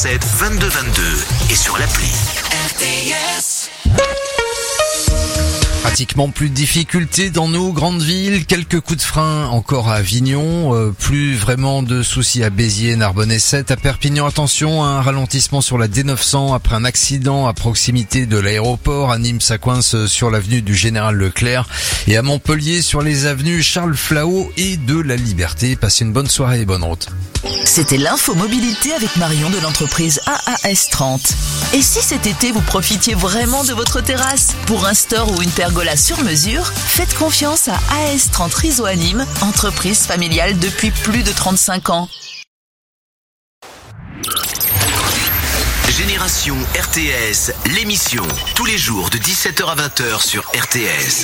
7 22 22 et sur l'appli. RTS. Pratiquement plus de difficultés dans nos grandes villes, quelques coups de frein encore à Avignon, plus vraiment de soucis à Béziers, Narbonne et 7. À Perpignan, attention, un ralentissement sur la D900 après un accident à proximité de l'aéroport. À Nîmes, ça coince sur l'avenue du Général Leclerc et à Montpellier sur les avenues Charles Flahault et de la Liberté. Passez une bonne soirée et bonne route. C'était l'info mobilité avec Marion de l'entreprise AAS30. Et si cet été vous profitiez vraiment de votre terrasse pour un store ou une pergola sur mesure, faites confiance à AS30 Riso à Nîmes, entreprise familiale depuis plus de 35 ans. Génération RTS, l'émission, tous les jours de 17h à 20h sur RTS.